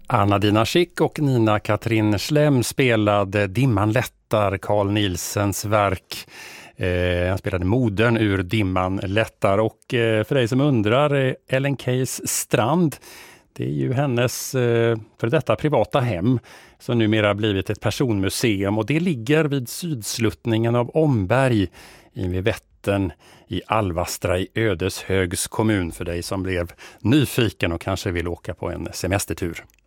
Anna Dina Schick och Nina Katrin Slem spelade Dimman lättar, Carl Nielsens verk. Han spelade modern ur Dimman lättar, och för dig som undrar, Ellen Keys strand, det är ju hennes för detta privata hem som numera blivit ett personmuseum, och det ligger vid sydsluttningen av Omberg invid Vättern i Alvastra i Ödeshögs kommun, för dig som blev nyfiken och kanske vill åka på en semestertur.